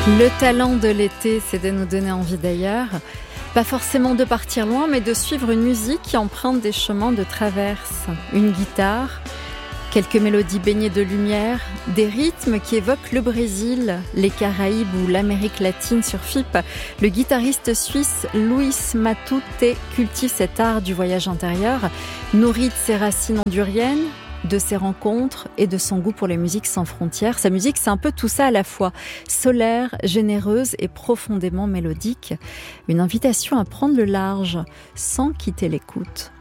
Le talent de l'été, c'est de nous donner envie d'ailleurs. Pas forcément de partir loin, mais de suivre une musique qui emprunte des chemins de traverse. Une guitare, quelques mélodies baignées de lumière, des rythmes qui évoquent le Brésil, les Caraïbes ou l'Amérique latine sur FIP. Le guitariste suisse Luis Matute cultive cet art du voyage intérieur, nourri de ses racines honduriennes, de ses rencontres et de son goût pour les musiques sans frontières. Sa musique, c'est un peu tout ça à la fois, solaire, généreuse et profondément mélodique. Une invitation à prendre le large sans quitter l'écoute.